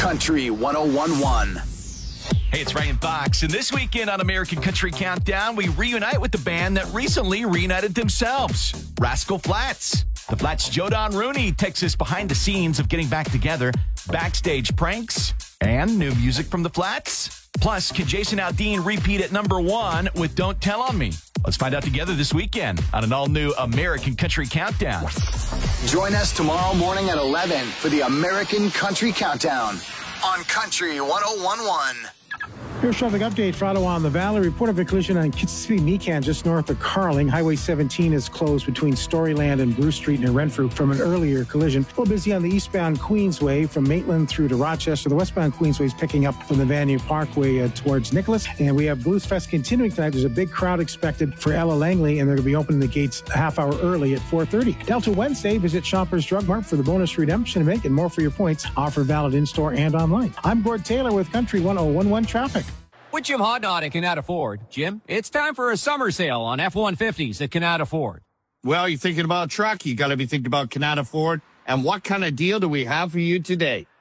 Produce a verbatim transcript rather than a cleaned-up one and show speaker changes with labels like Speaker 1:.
Speaker 1: Country one oh one point one.
Speaker 2: Hey, it's Ryan Fox, and this weekend on American Country Countdown, we reunite with the band that recently reunited themselves, Rascal Flatts. The Flats' Joe Don Rooney takes us behind the scenes of getting back together, backstage pranks, and new music from the Flats. Plus, can Jason Aldean repeat at number one with Don't Tell on Me? Let's find out together this weekend on an all-new American Country Countdown.
Speaker 1: Join us tomorrow morning at eleven for the American Country Countdown on Country one oh one point one.
Speaker 3: Here's traffic update for Ottawa on the Valley. Report of a collision on Kitsimmee-Meekan just north of Carling. Highway seventeen is closed between Storyland and Bruce Street near Renfrew from an earlier collision. A little busy on the eastbound Queensway from Maitland through to Rochester. The westbound Queensway is picking up from the Vanier Parkway uh, towards Nicholas. And we have Blues Fest continuing tonight. There's a big crowd expected for Ella Langley, and they're going to be opening the gates a half hour early at four thirty. Delta Wednesday, visit Shoppers Drug Mart for the bonus redemption event and more for your points. Offer valid in-store and online. I'm Gord Taylor with Country one oh one point one Traffic.
Speaker 4: With Jim Hodnott at Canada Ford. Jim, it's time for a summer sale on F one fifties at Canada Ford.
Speaker 5: Well, you're thinking about a truck, you got to be thinking about Canada Ford. And what kind of deal do we have for you today?